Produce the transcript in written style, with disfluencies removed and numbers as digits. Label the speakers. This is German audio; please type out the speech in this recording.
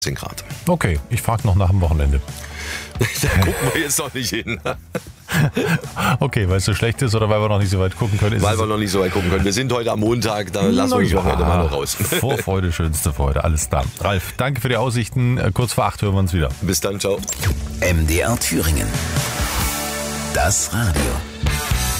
Speaker 1: 10 Grad.
Speaker 2: Okay, ich frage noch nach dem Wochenende.
Speaker 1: Da gucken wir jetzt noch nicht hin.
Speaker 2: Okay, weil es so schlecht ist oder weil wir noch nicht so weit gucken können?
Speaker 1: Weil wir noch nicht so weit gucken können. Wir sind heute am Montag, da lassen wir das Wochenende mal noch raus.
Speaker 2: Vorfreude, schönste Freude, alles da. Ralf, danke für die Aussichten. Kurz vor 8 hören wir uns wieder.
Speaker 1: Bis dann, ciao.
Speaker 3: MDR Thüringen. Das Radio.